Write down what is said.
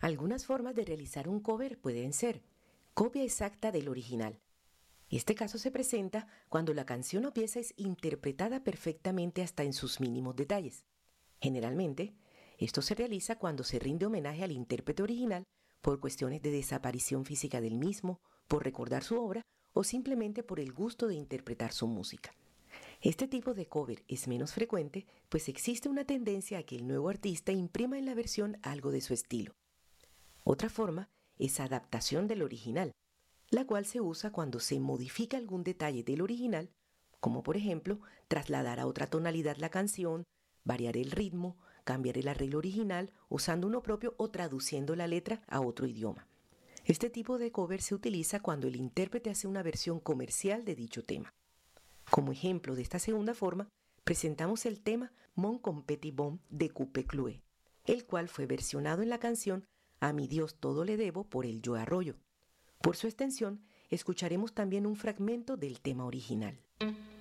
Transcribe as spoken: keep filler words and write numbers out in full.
Algunas formas de realizar un cover pueden ser copia exacta del original. Este caso se presenta cuando la canción o pieza es interpretada perfectamente hasta en sus mínimos detalles. Generalmente, esto se realiza cuando se rinde homenaje al intérprete original por cuestiones de desaparición física del mismo, por recordar su obra o simplemente por el gusto de interpretar su música. Este tipo de cover es menos frecuente, pues existe una tendencia a que el nuevo artista imprima en la versión algo de su estilo. Otra forma es adaptación del original, la cual se usa cuando se modifica algún detalle del original, como por ejemplo trasladar a otra tonalidad la canción, variar el ritmo, cambiar el arreglo original usando uno propio o traduciendo la letra a otro idioma. Este tipo de cover se utiliza cuando el intérprete hace una versión comercial de dicho tema. Como ejemplo de esta segunda forma, presentamos el tema Mon Competi Bon de Coupe Cloué, el cual fue versionado en la canción A mi Dios todo le debo por el Joe Arroyo. Por su extensión, escucharemos también un fragmento del tema original.